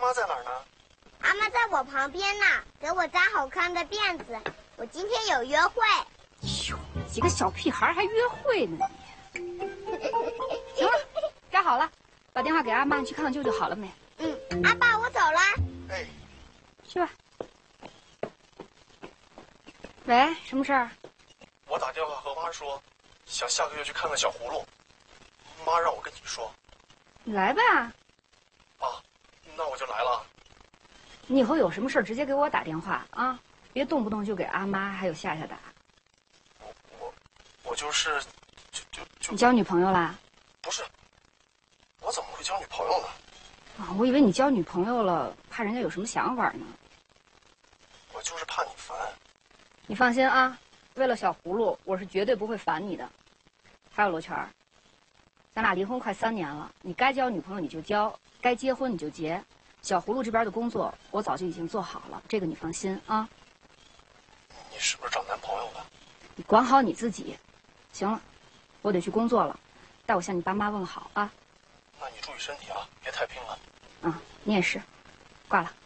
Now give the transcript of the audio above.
妈在哪儿呢？ 阿妈在我旁边呢，给我扎好看的辫子。我今天有约会。 哟，几个小屁孩还约会呢你？行了，扎好了，打电话给阿妈，你去看看舅舅好了没？ 阿爸，我走了。 哎， 去吧。喂，什么事儿？ 我打电话和妈说，想下个月去看看小葫芦，妈让我跟你说。 你来吧。 啊，那我就来了。 你以后有什么事儿直接给我打电话啊，别动不动就给阿妈还有夏夏打。 我就是你交女朋友啦？ 不是，我怎么会交女朋友呢？ 啊，我以为你交女朋友了，怕人家有什么想法呢。 我就是怕你烦。 你放心啊，为了小葫芦，我是绝对不会烦你的。还有罗圈，咱俩离婚快3年了，你该交女朋友你就交，该结婚你就结。小葫芦这边的工作我早就已经做好了，这个你放心啊。 你是不是找男朋友了？ 你管好你自己。行了，我得去工作了，代我向你爸妈问好啊。 那你注意身体啊，别太拼了。 你也是，挂了。